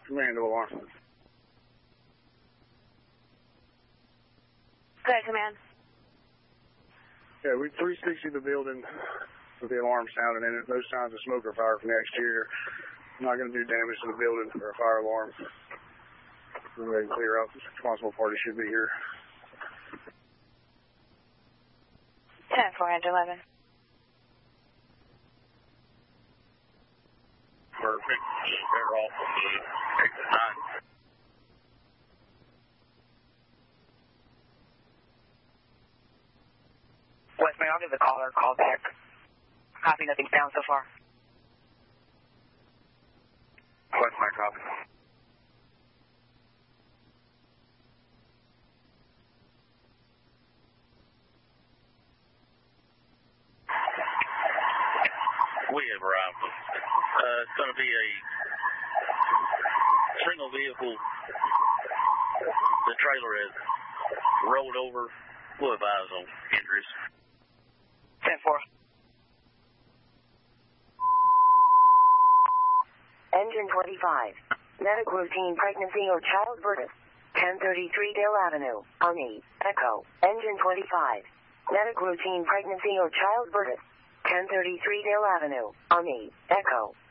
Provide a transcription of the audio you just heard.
Command alarm. Good, command. Yeah, we 360 the building with the alarm sounding in it. No signs of smoke or fire from the exterior. I'm not going to do damage to the building or a fire alarm. We're ready to clear out. The responsible party should be here. 10-411. Perfect. They're all from the exit 9. West Main, I'll give the caller a call back. Copy, nothing's down so far. West Main, copy. We have arrived. It's going to be a single vehicle. The trailer is rolled over. We'll advise on injuries. 10-4. Engine 25. Medic routine pregnancy or childbirth. 1033 Dale Avenue. Army. Echo. Engine 25. Medic routine pregnancy or childbirth. 1033 Dale Avenue. Army. Echo.